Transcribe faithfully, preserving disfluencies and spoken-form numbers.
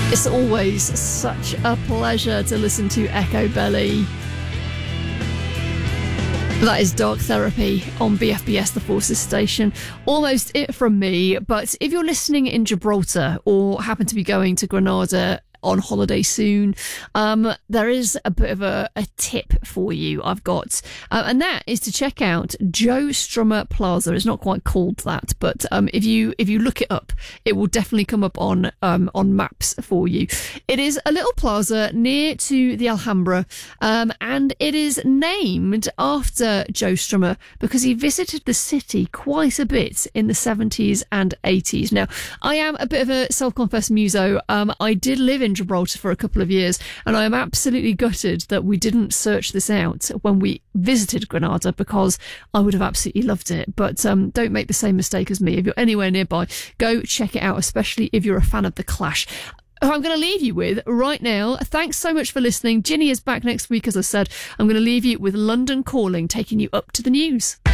It's always such a pleasure to listen to Echo Belly. That is Dark Therapy on B F B S, the Forces station. Almost it from me, but if you're listening in Gibraltar or happen to be going to Granada on holiday soon, um, there is a bit of a, a tip for you I've got, uh, and that is to check out Joe Strummer Plaza. It's not quite called that, but um, if you if you look it up, it will definitely come up on um, on maps for you. It is a little plaza near to the Alhambra, um, and it is named after Joe Strummer because he visited the city quite a bit in the seventies and eighties. Now, I am a bit of a self-confessed muso. Um, I did live in Gibraltar for a couple of years, and I am absolutely gutted that we didn't search this out when we visited Granada, because I would have absolutely loved it. But um, don't make the same mistake as me. If you're anywhere nearby, go check it out, especially if you're a fan of The Clash. I'm going to leave you with right now. Thanks so much for listening. Ginny is back next week, as I said. I'm going to leave you with London Calling, taking you up to the news.